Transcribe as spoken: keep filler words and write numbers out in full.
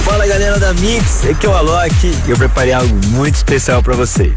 Fala galera da Mix, aqui é o Alok e eu preparei algo muito especial pra vocês.